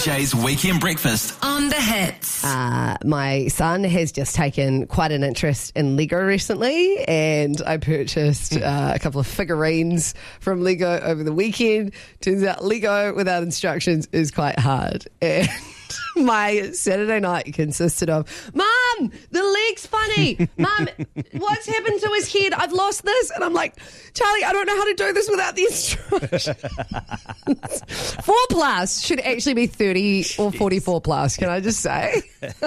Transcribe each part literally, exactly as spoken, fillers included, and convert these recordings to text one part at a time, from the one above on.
J's Weekend Breakfast on The Hits. Uh, my son has just taken quite an interest in Lego recently, and I purchased uh, a couple of figurines from Lego over the weekend. Turns out Lego without instructions is quite hard. And my Saturday night consisted of, Mum, the leg's funny. Mum, what's happened to his head? I've lost this. And I'm like, Charlie, I don't know how to do this without the instructions. Four plus should actually be thirty or forty-four plus, can I just say?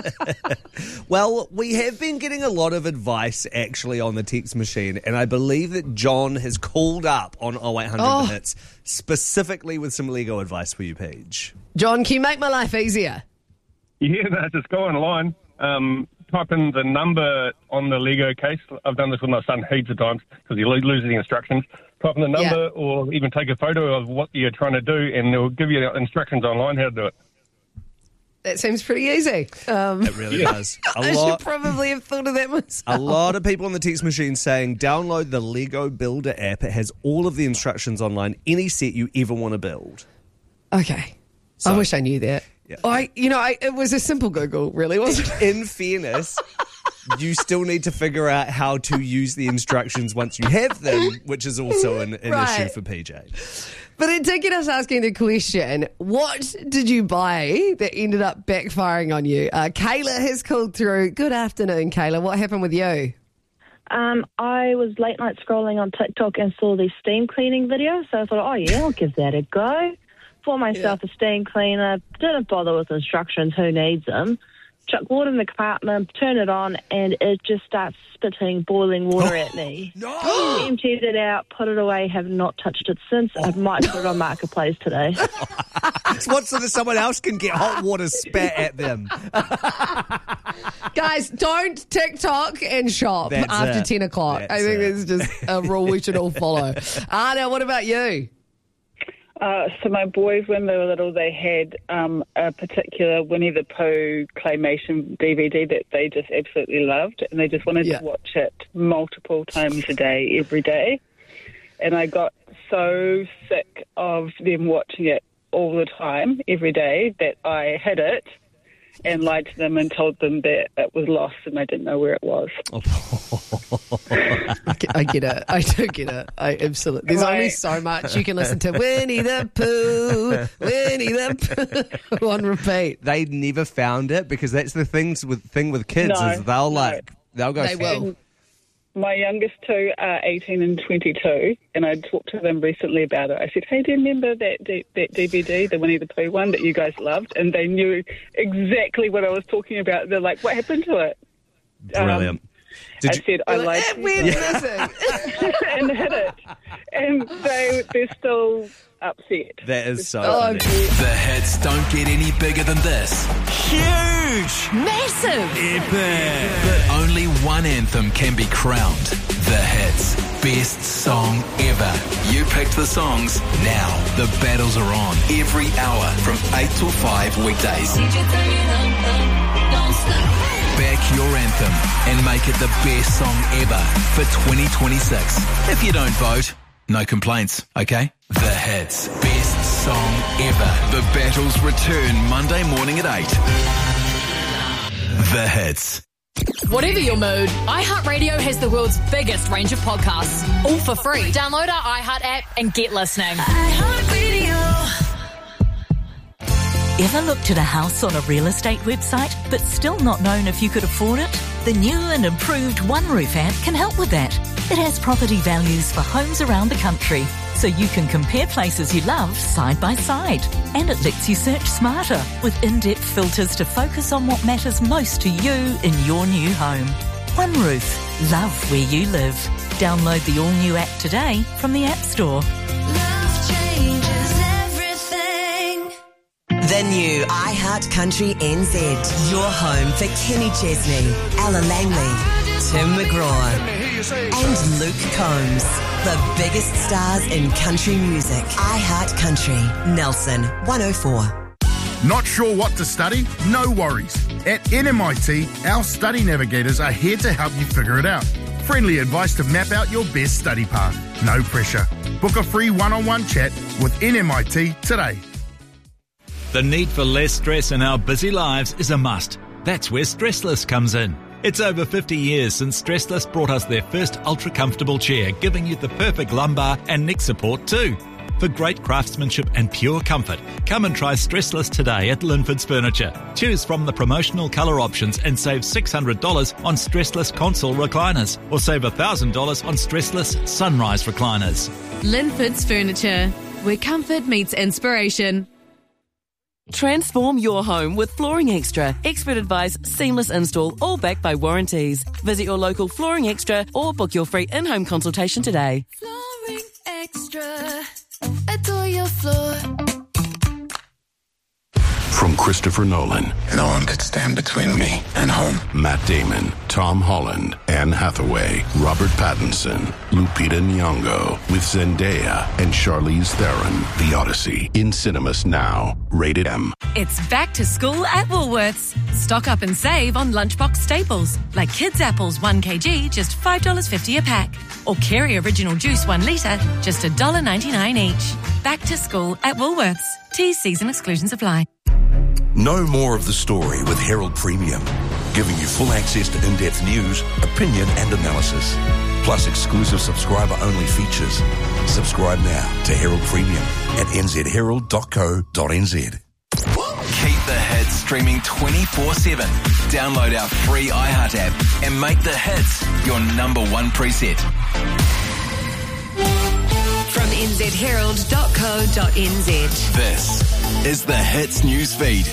Well, we have been getting a lot of advice actually on the text machine, and I believe that John has called up on oh eight hundred Oh. Hits specifically with some Lego advice for you, Paige. John, can you make my life easier? Yeah, no, just go online, um, type in the number on the Lego case. I've done this with my son heaps of times because he lo- loses the instructions. Type in the number Yeah. or even take a photo of what you're trying to do, and they'll give you instructions online how to do it. That seems pretty easy. Um, It really does. A I lot, should probably have thought of that myself. a lot of people on the text machine saying download the Lego Builder app. It has all of the instructions online, any set you ever want to build. Okay. So- I wish I knew that. Yeah. I, you know, I, it was a simple Google, really, wasn't it? In fairness, you still need to figure out how to use the instructions once you have them, which is also an, an Right. issue for P J. But it did get us asking the question, what did you buy that ended up backfiring on you? Uh, Kayla has called through. Good afternoon, Kayla. What happened with you? Um, I was late night scrolling on TikTok and saw these steam cleaning videos, so I thought, oh yeah, I'll give that a go. Bought myself a steam cleaner, didn't bother with instructions, who needs them. Chuck water in the compartment, turn it on, and it just starts spitting boiling water at me. No! Emptied it out, put it away, have not touched it since. I might put it on Marketplace today. What so that someone else can get hot water spat at them? Guys, don't TikTok and shop That's after it. ten o'clock. That's I think it. it's just a rule we should all follow. Anna, what about you? Uh, so my boys, when they were little, they had um, a particular Winnie the Pooh claymation D V D that they just absolutely loved, and they just wanted Yeah. to watch it multiple times a day, every day. And I got so sick of them watching it all the time, every day, that I hid it and lied to them and told them that it was lost and I didn't know where it was. I get, I get it. I do get it. I absolutely. There's only Right. so much you can listen to. Winnie the Pooh, Winnie the Pooh on repeat. They never found it because that's the things with thing with kids No, is they'll no. like they'll go. They will. And my youngest two are eighteen and twenty-two, and I talked to them recently about it. I said, hey, do you remember that D- that D V D, the Winnie the Pooh one that you guys loved? And they knew exactly what I was talking about. They're like, what happened to it? Brilliant. Um, Did I you, said, I Like, lied eh, to we're you missing. and hid it. And they, they're still upset. that is so Oh, funny. The hits don't get any bigger than this. Huge! Massive. Epic! But only one anthem can be crowned. The hits. Best song ever. You picked the songs. Now the battles are on. Every hour from eight till five weekdays. Back your anthem and make it the best song ever for twenty twenty-six. If you don't vote, no complaints, okay? The hits. Best song ever. The battles return Monday morning at eight. The hits. Whatever your mood, iHeartRadio has the world's biggest range of podcasts, all for free. Download our iHeart app and get listening. Ever looked at a house on a real estate website but still not known if you could afford it? The new and improved One Roof app can help with that. It has property values for homes around the country, so you can compare places you love side by side. And it lets you search smarter with in-depth filters to focus on what matters most to you in your new home. One Roof. Love where you live. Download the all-new app today from the App Store. The new iHeart Country N Z. Your home for Kenny Chesney, Ella Langley, Tim McGraw, and Luke Combs. The biggest stars in country music. iHeart Country, Nelson one oh four. Not sure what to study? No worries. At N M I T, our study navigators are here to help you figure it out. Friendly advice to map out your best study path. No pressure. Book a free one-on-one chat with N M I T today. The need for less stress in our busy lives is a must. That's where Stressless comes in. It's over fifty years since Stressless brought us their first ultra-comfortable chair, giving you the perfect lumbar and neck support too. For great craftsmanship and pure comfort, come and try Stressless today at Linford's Furniture. Choose from the promotional colour options and save six hundred dollars on Stressless console recliners, or save one thousand dollars on Stressless sunrise recliners. Linford's Furniture, where comfort meets inspiration. Transform your home with Flooring Extra. Expert advice, seamless install, all backed by warranties. Visit your local Flooring Extra or book your free in-home consultation today. Flooring Extra. Adore your floor. From Christopher Nolan. No one could stand between me and home. Matt Damon, Tom Holland, Anne Hathaway, Robert Pattinson, Lupita Nyong'o, with Zendaya and Charlize Theron. The Odyssey, in cinemas now. Rated M. It's back to school at Woolworths. Stock up and save on lunchbox staples, like kids' apples one kilogram, just five dollars fifty a pack. Or Kerry Original Juice one litre, just one dollar ninety-nine each. Back to school at Woolworths. T's, C's and exclusions apply. Know more of the story with Herald Premium, giving you full access to in-depth news, opinion and analysis, plus exclusive subscriber-only features. Subscribe now to Herald Premium at n z herald dot co dot n z. Keep the hits streaming twenty-four seven. Download our free iHeart app and make the hits your number one preset. From n z herald dot co dot n z. This is the Hits news feed.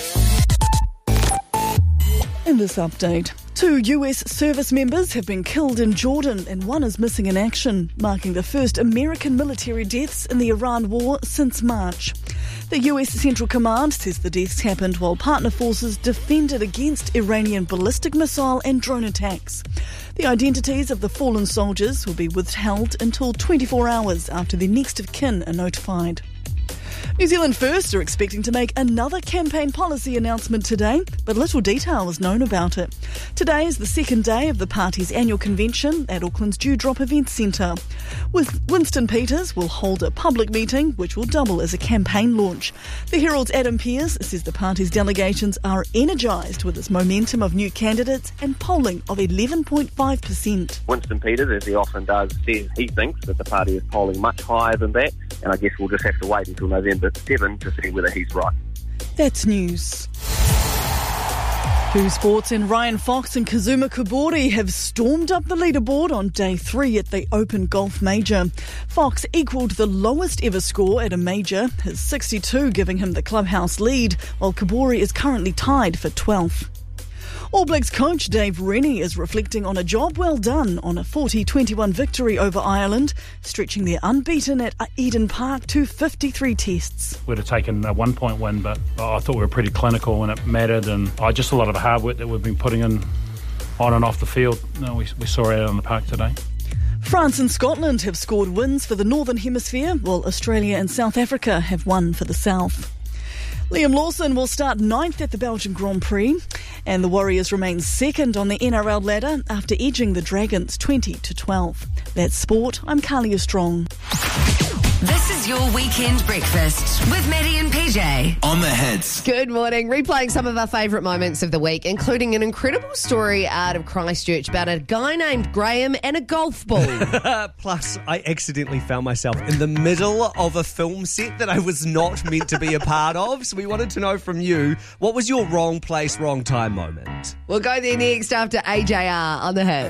In this update, two U S service members have been killed in Jordan and one is missing in action, marking the first American military deaths in the Iran war since March. The U S Central Command says the deaths happened while partner forces defended against Iranian ballistic missile and drone attacks. The identities of the fallen soldiers will be withheld until twenty-four hours after their next of kin are notified. New Zealand First are expecting to make another campaign policy announcement today, but little detail is known about it. Today is the second day of the party's annual convention at Auckland's Dewdrop Event Centre. With Winston Peters will hold a public meeting which will double as a campaign launch. The Herald's Adam Pearce says the party's delegations are energised with its momentum of new candidates and polling of eleven point five percent. Winston Peters, as he often does, says he thinks that the party is polling much higher than that, and I guess we'll just have to wait until November seventh to see whether he's right. That's news. Who Sports and Ryan Fox and Kazuma Kobori have stormed up the leaderboard on day three at the Open Golf Major. Fox equalled the lowest ever score at a major, his sixty-two giving him the clubhouse lead, while Kobori is currently tied for twelfth. All Blacks coach Dave Rennie is reflecting on a job well done on a forty twenty-one victory over Ireland, stretching their unbeaten at Eden Park to fifty-three tests. We'd have taken a one-point win, but I thought we were pretty clinical when it mattered, and oh, just a lot of the hard work that we've been putting in on and off the field, no, we, we saw it out on the park today. France and Scotland have scored wins for the Northern Hemisphere, while Australia and South Africa have won for the South. Liam Lawson will start ninth at the Belgian Grand Prix, and the Warriors remain second on the N R L ladder after edging the Dragons twenty to twelve. That's sport. I'm Carlia Strong. This is your weekend breakfast with Maddie and P J. On the Hits. Good morning. Replaying some of our favourite moments of the week, including an incredible story out of Christchurch about a guy named Graham and a golf ball. Plus, I accidentally found myself in the middle of a film set that I was not meant to be a part of. So we wanted to know from you, what was your wrong place, wrong time moment? We'll go there next after A J R on the Hits.